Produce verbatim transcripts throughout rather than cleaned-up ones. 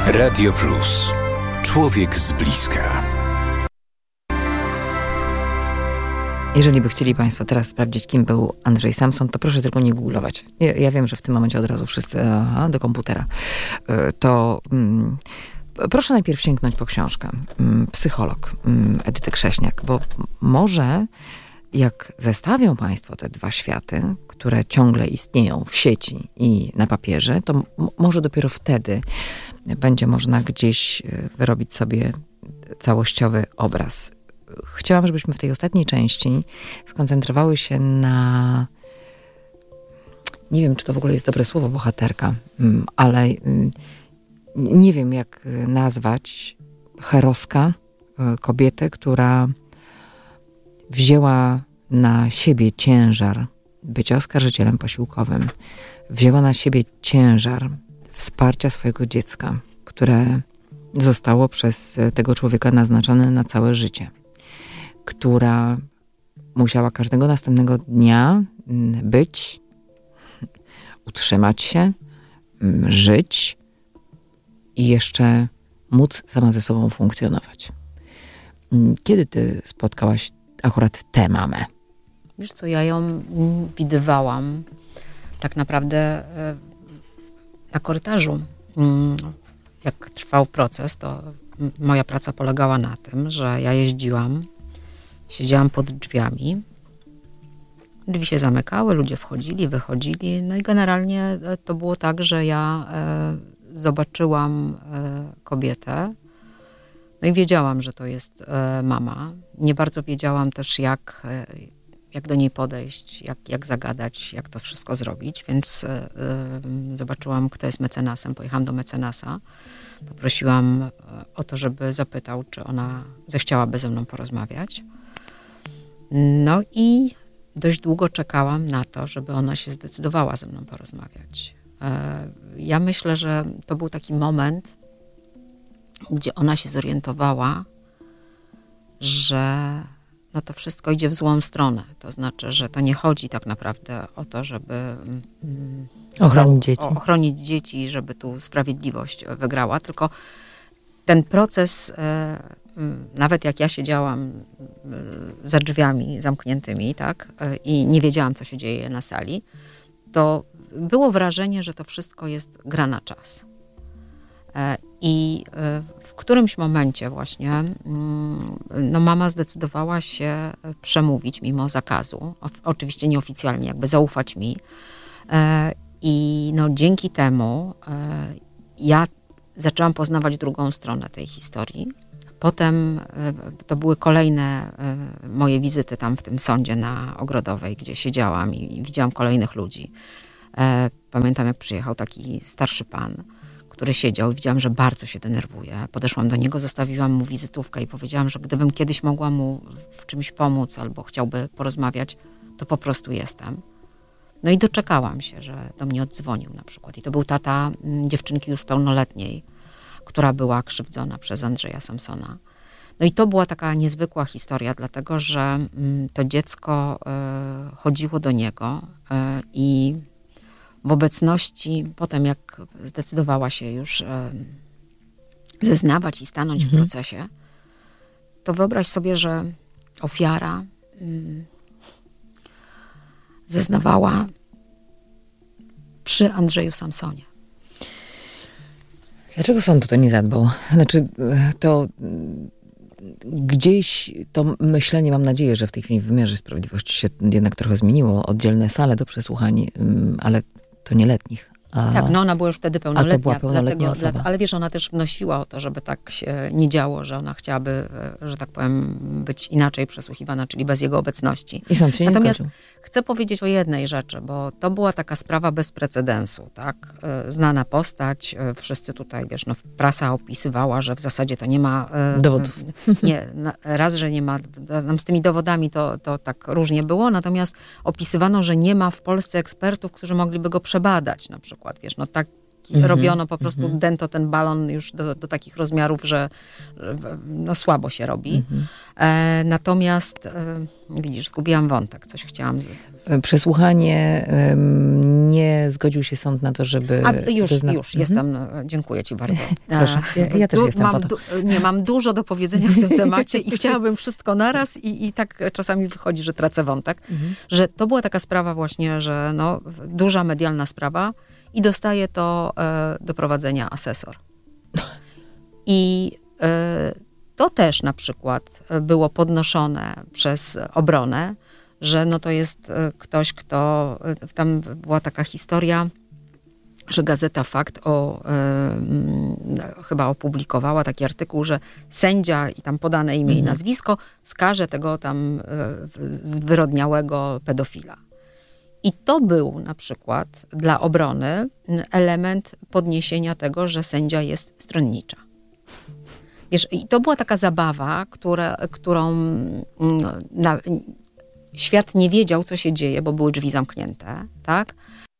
Radio Plus. Człowiek z bliska. Jeżeli by chcieli Państwo teraz sprawdzić, kim był Andrzej Samson, to proszę tylko nie googlować. Ja, ja wiem, że w tym momencie od razu wszyscy aha, do komputera. To mm, proszę najpierw sięgnąć po książkę. Psycholog Edyty Krześniak, bo może jak zestawią Państwo te dwa światy, które ciągle istnieją w sieci i na papierze, to m- może dopiero wtedy będzie można gdzieś wyrobić sobie całościowy obraz. Chciałam, żebyśmy w tej ostatniej części skoncentrowały się na, nie wiem, czy to w ogóle jest dobre słowo, bohaterka, ale nie wiem, jak nazwać heroska, kobietę, która wzięła na siebie ciężar bycia oskarżycielem posiłkowym. Wzięła na siebie ciężar wsparcia swojego dziecka, które zostało przez tego człowieka naznaczone na całe życie. Która musiała każdego następnego dnia być, utrzymać się, żyć i jeszcze móc sama ze sobą funkcjonować. Kiedy ty spotkałaś akurat tę mamę? Wiesz co, ja ją widywałam tak naprawdę na korytarzu. Jak trwał proces, to moja praca polegała na tym, że ja jeździłam, siedziałam pod drzwiami, drzwi się zamykały, ludzie wchodzili, wychodzili, no i generalnie to było tak, że ja zobaczyłam kobietę, no i wiedziałam, że to jest mama. Nie bardzo wiedziałam też, jak, jak do niej podejść, jak, jak zagadać, jak to wszystko zrobić, więc zobaczyłam, kto jest mecenasem, pojechałam do mecenasa. Poprosiłam o to, żeby zapytał, czy ona zechciałaby ze mną porozmawiać. No i dość długo czekałam na to, żeby ona się zdecydowała ze mną porozmawiać. Ja myślę, że to był taki moment, gdzie ona się zorientowała, że no to wszystko idzie w złą stronę. To znaczy, że to nie chodzi tak naprawdę o to, żeby mm, ochronić dzieci. O, ochronić dzieci, żeby tu sprawiedliwość wygrała, tylko ten proces, e, nawet jak ja siedziałam za drzwiami zamkniętymi, tak, e, i nie wiedziałam, co się dzieje na sali, to było wrażenie, że to wszystko jest gra na czas. E, I e, w którymś momencie właśnie no mama zdecydowała się przemówić mimo zakazu. O, oczywiście nieoficjalnie, jakby zaufać mi. E, I no dzięki temu e, ja zaczęłam poznawać drugą stronę tej historii. Potem e, to były kolejne e, moje wizyty tam w tym sądzie na Ogrodowej, gdzie siedziałam i, i widziałam kolejnych ludzi. E, pamiętam, jak przyjechał taki starszy pan, który siedział i widziałam, że bardzo się denerwuje. Podeszłam do niego, zostawiłam mu wizytówkę i powiedziałam, że gdybym kiedyś mogła mu w czymś pomóc albo chciałby porozmawiać, to po prostu jestem. No i doczekałam się, że do mnie oddzwonił na przykład. I to był tata dziewczynki już pełnoletniej, która była krzywdzona przez Andrzeja Samsona. No i to była taka niezwykła historia, dlatego że to dziecko chodziło do niego i w obecności, potem jak zdecydowała się już e, zeznawać i stanąć mhm. w procesie, to wyobraź sobie, że ofiara mm, zeznawała przy Andrzeju Samsonie. Dlaczego sąd to nie zadbał? Znaczy, to gdzieś to myślenie, mam nadzieję, że w tej chwili w wymiarze sprawiedliwości się jednak trochę zmieniło. Oddzielne sale do przesłuchań, ale to nieletnich. A, tak, no ona była już wtedy pełnoletnia. A to była pełnoletnia dlatego, osoba. Ale wiesz, ona też wnosiła o to, żeby tak się nie działo, że ona chciałaby, że tak powiem, być inaczej przesłuchiwana, czyli bez jego obecności. I sąd się nie Natomiast zgodził. chcę powiedzieć o jednej rzeczy, bo to była taka sprawa bez precedensu, tak? Znana postać, wszyscy tutaj, wiesz, no prasa opisywała, że w zasadzie to nie ma... Dowodów. Nie, raz, że nie ma, tam z tymi dowodami to, to tak różnie było, natomiast opisywano, że nie ma w Polsce ekspertów, którzy mogliby go przebadać na przykład, wiesz, no tak mm-hmm. robiono po prostu, mm-hmm. dęto ten balon już do, do takich rozmiarów, że, że no słabo się robi. Mm-hmm. E, natomiast, e, widzisz, zgubiłam wątek, coś chciałam... Z... Przesłuchanie, nie zgodził się sąd na to, żeby... A, już, zezna... już, jestem, no, dziękuję ci bardzo. Proszę, ja, ja też du, jestem mam, po to. Du, nie, mam dużo do powiedzenia w tym temacie i chciałabym wszystko naraz i, i tak czasami wychodzi, że tracę wątek, mhm. że to była taka sprawa właśnie, że no, duża medialna sprawa i dostaje to e, do prowadzenia asesor. I e, to też na przykład było podnoszone przez obronę, że no to jest ktoś, kto... Tam była taka historia, że Gazeta Fakt o, y, chyba opublikowała taki artykuł, że sędzia i tam podane imię mhm. i nazwisko skaże tego tam y, zwyrodniałego pedofila. I to był na przykład dla obrony element podniesienia tego, że sędzia jest stronnicza. Wiesz, i to była taka zabawa, która, którą na, świat nie wiedział, co się dzieje, bo były drzwi zamknięte, tak?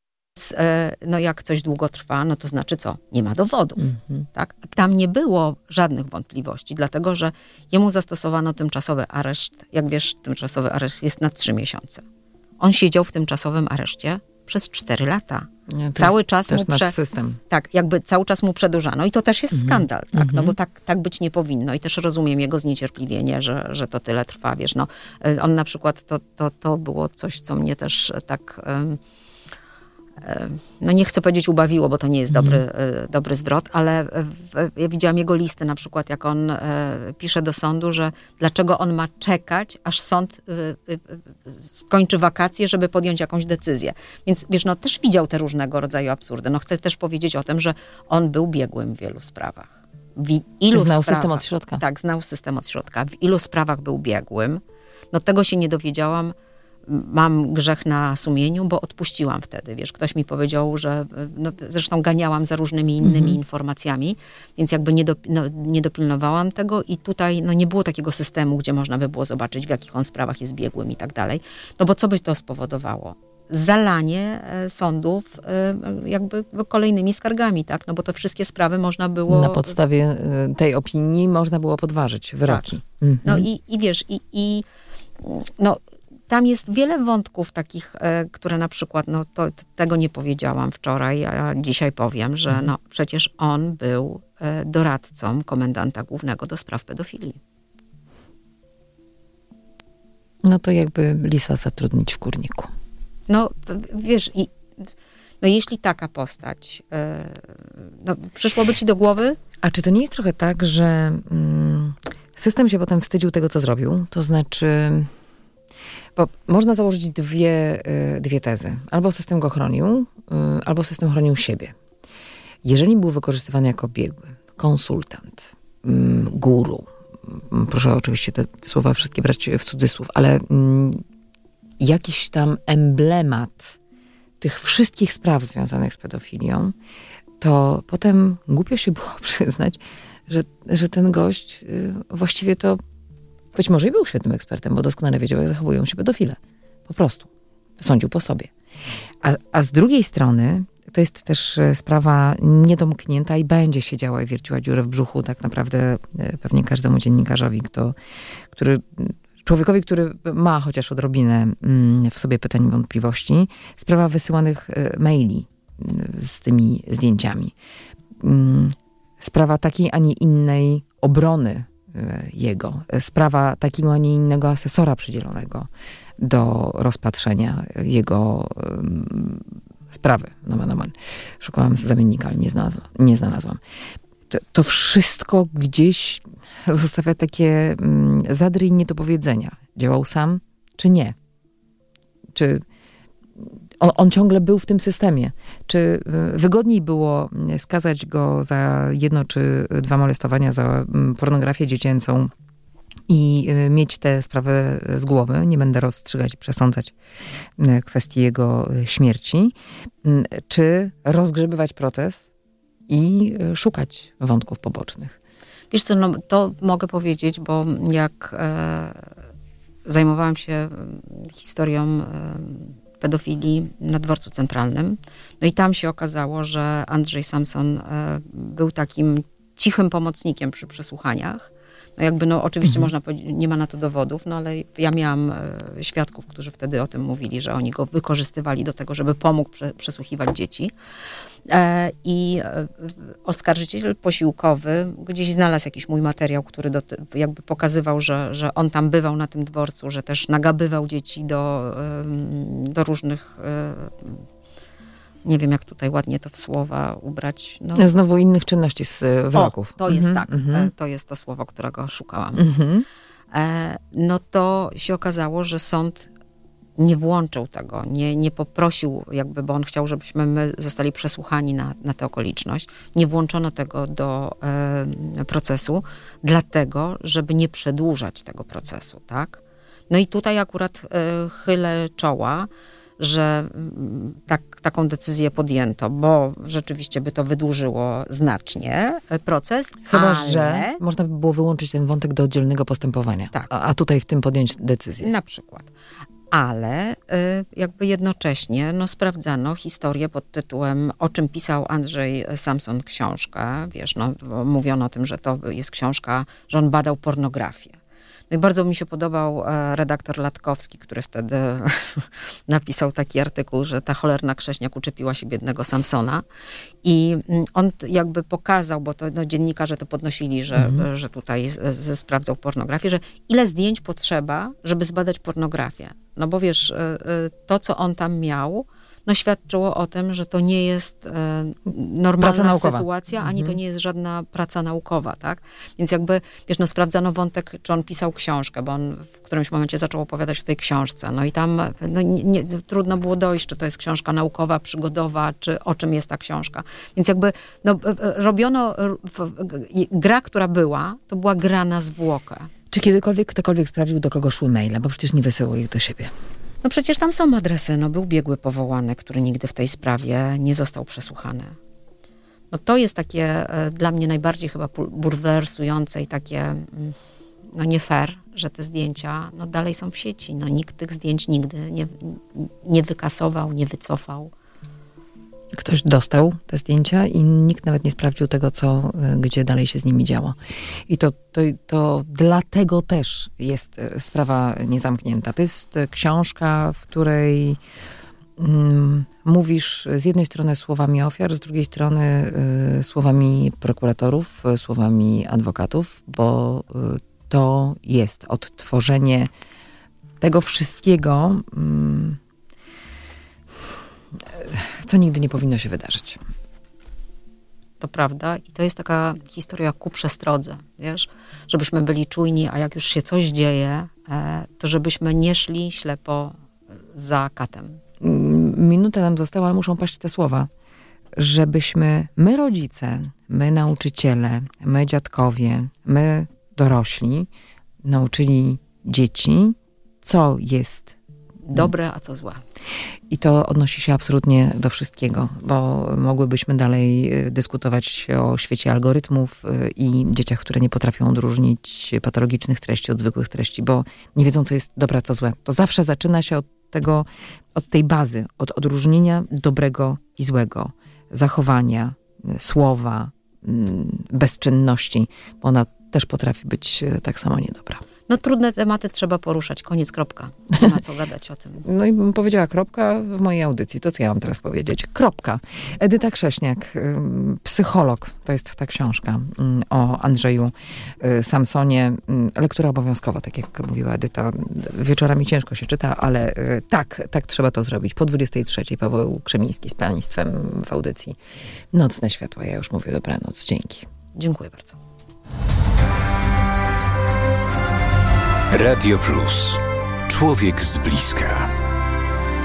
No jak coś długo trwa, no to znaczy co? Nie ma dowodów, mm-hmm. tak? Tam nie było żadnych wątpliwości, dlatego, że jemu zastosowano tymczasowy areszt. Jak wiesz, tymczasowy areszt jest na trzy miesiące. On siedział w tymczasowym areszcie przez cztery lata. Nie, cały czas też mu nasz prze... system. Tak, jakby cały czas mu przedłużano. I to też jest mm-hmm. skandal, tak? Mm-hmm. No bo tak, tak być nie powinno. I też rozumiem jego zniecierpliwienie, że, że to tyle trwa, wiesz, no. On na przykład, to, to, to było coś, co mnie też tak... Um, no nie chcę powiedzieć ubawiło, bo to nie jest dobry, mm. dobry zwrot, ale w, ja widziałam jego listy na przykład, jak on e, pisze do sądu, że dlaczego on ma czekać, aż sąd e, e, skończy wakacje, żeby podjąć jakąś decyzję. Więc wiesz, no też widział te różnego rodzaju absurdy. No chcę też powiedzieć o tym, że on był biegłym w wielu sprawach. W ilu znał sprawach, system od środka. Tak, znał system od środka. W ilu sprawach był biegłym. No tego się nie dowiedziałam. Mam grzech na sumieniu, bo odpuściłam wtedy, wiesz, ktoś mi powiedział, że, no, zresztą ganiałam za różnymi innymi mhm. informacjami, więc jakby nie, do, no, nie dopilnowałam tego i tutaj no, nie było takiego systemu, gdzie można by było zobaczyć, w jakich on sprawach jest biegłym i tak dalej, no bo co by to spowodowało? Zalanie sądów jakby kolejnymi skargami, tak, no bo to wszystkie sprawy można było... Na podstawie tej opinii można było podważyć wyroki. Tak. Mhm. No i, i wiesz, i, i no tam jest wiele wątków takich, e, które na przykład, no to, tego nie powiedziałam wczoraj, a dzisiaj powiem, że no przecież on był e, doradcą komendanta głównego do spraw pedofilii. No to jakby lisa zatrudnić w kurniku. No wiesz, i, no jeśli taka postać, e, no, przyszłoby ci do głowy? A czy to nie jest trochę tak, że mm, system się potem wstydził tego, co zrobił? To znaczy... Bo można założyć dwie, dwie tezy. Albo system go chronił, albo system chronił siebie. Jeżeli był wykorzystywany jako biegły, konsultant, guru, proszę oczywiście te słowa wszystkie brać w cudzysłów, ale jakiś tam emblemat tych wszystkich spraw związanych z pedofilią, to potem głupio się było przyznać, że, że ten gość właściwie to być może i był świetnym ekspertem, bo doskonale wiedział, jak zachowują się pedofile. Po prostu. Sądził po sobie. A, a z drugiej strony to jest też sprawa niedomknięta i będzie się działa i wierciła dziurę w brzuchu tak naprawdę pewnie każdemu dziennikarzowi, kto, który, człowiekowi, który ma chociaż odrobinę w sobie pytań i wątpliwości. Sprawa wysyłanych maili z tymi zdjęciami. Sprawa takiej, a nie innej obrony jego. Sprawa takiego, a nie innego asesora przydzielonego do rozpatrzenia jego um, sprawy. Nomen, nomen. Szukałam zamiennika, ale nie znalazłam. Nie znalazłam. To, to wszystko gdzieś zostawia takie um, zadry i niedopowiedzenia. Działał sam, czy nie? Czy on, on ciągle był w tym systemie? Czy wygodniej było skazać go za jedno czy dwa molestowania, za pornografię dziecięcą i mieć tę sprawę z głowy? Nie będę rozstrzygać i przesądzać kwestii jego śmierci. Czy rozgrzebywać proces i szukać wątków pobocznych? Wiesz co, no to mogę powiedzieć, bo jak e, zajmowałam się historią e, pedofilii na Dworcu Centralnym. No i tam się okazało, że Andrzej Samson był takim cichym pomocnikiem przy przesłuchaniach. No jakby, no oczywiście mhm. można powiedzieć, nie ma na to dowodów, no ale ja miałam e, świadków, którzy wtedy o tym mówili, że oni go wykorzystywali do tego, żeby pomógł prze, przesłuchiwać dzieci. E, I e, oskarżyciel posiłkowy gdzieś znalazł jakiś mój materiał, który do, jakby pokazywał, że, że on tam bywał na tym dworcu, że też nagabywał dzieci do, e, do różnych... E, nie wiem, jak tutaj ładnie to w słowa ubrać. No. Znowu innych czynności z wyroków. O, to jest mm-hmm, tak. Mm-hmm. To jest to słowo, którego szukałam. Mm-hmm. E, no to się okazało, że sąd nie włączył tego, nie, nie poprosił, jakby, bo on chciał, żebyśmy my zostali przesłuchani na, na tę okoliczność. Nie włączono tego do e, procesu, dlatego, żeby nie przedłużać tego procesu, tak? No i tutaj akurat e, chylę czoła, że tak, taką decyzję podjęto, bo rzeczywiście by to wydłużyło znacznie proces. Chyba, ale... że można by było wyłączyć ten wątek do oddzielnego postępowania, tak. a, a tutaj w tym podjąć decyzję. Na przykład. Ale y, jakby jednocześnie no, sprawdzano historię pod tytułem O czym pisał Andrzej Samson książkę. Wiesz, no, mówiono o tym, że to jest książka, że on badał pornografię. No i bardzo mi się podobał redaktor Latkowski, który wtedy napisał taki artykuł, że ta cholerna Krześniak uczepiła się biednego Samsona. I on jakby pokazał, bo to no, dziennikarze to podnosili, że, mhm. że tutaj z, z, sprawdzał pornografię, że ile zdjęć potrzeba, żeby zbadać pornografię. No bo wiesz, to co on tam miał, no świadczyło o tym, że to nie jest e, normalna sytuacja, ani mhm. to nie jest żadna praca naukowa, tak? Więc jakby, wiesz, no sprawdzano wątek, czy on pisał książkę, bo on w którymś momencie zaczął opowiadać o tej książce. No i tam no, nie, nie, trudno było dojść, czy to jest książka naukowa, przygodowa, czy o czym jest ta książka. Więc jakby, no robiono, gra, która była, to była gra na zwłokę. Czy kiedykolwiek ktokolwiek sprawdził, do kogo szły maile? Bo przecież nie wysyłał ich do siebie. No przecież tam są adresy. No był biegły powołany, który nigdy w tej sprawie nie został przesłuchany. No to jest takie e, dla mnie najbardziej chyba bulwersujące i takie no nie fair, że te zdjęcia no dalej są w sieci. No nikt tych zdjęć nigdy nie, nie wykasował, nie wycofał. Ktoś dostał te zdjęcia i nikt nawet nie sprawdził tego, co, gdzie dalej się z nimi działo. I to, to, to dlatego też jest sprawa niezamknięta. To jest książka, w której mm, mówisz z jednej strony słowami ofiar, z drugiej strony y, słowami prokuratorów, y, słowami adwokatów, bo y, to jest odtworzenie tego wszystkiego, y, co nigdy nie powinno się wydarzyć. To prawda i to jest taka historia ku przestrodze, wiesz, żebyśmy byli czujni, a jak już się coś dzieje, to żebyśmy nie szli ślepo za katem. Minuta nam została, ale muszą paść te słowa. Żebyśmy, my rodzice, my nauczyciele, my dziadkowie, my dorośli, nauczyli dzieci, co jest dobre, a co złe. I to odnosi się absolutnie do wszystkiego, bo mogłybyśmy dalej dyskutować o świecie algorytmów i dzieciach, które nie potrafią odróżnić patologicznych treści od zwykłych treści, bo nie wiedzą, co jest dobre, a co złe. To zawsze zaczyna się od tego, od tej bazy, od odróżnienia dobrego i złego, zachowania, słowa, bezczynności, bo ona też potrafi być tak samo niedobra. No trudne tematy trzeba poruszać. Koniec, kropka. Nie ma co gadać o tym. No i bym powiedziała kropka w mojej audycji. To co ja mam teraz powiedzieć? Kropka. Edyta Krześniak, Psycholog, to jest ta książka o Andrzeju Samsonie. Lektura obowiązkowa, tak jak mówiła Edyta. Wieczorami ciężko się czyta, ale tak, tak trzeba to zrobić. Po dwudziestej trzeciej Paweł Krzemiński z państwem w audycji Nocne Światła. Ja już mówię dobranoc. Dzięki. Dziękuję bardzo. Radio Plus. Człowiek z bliska.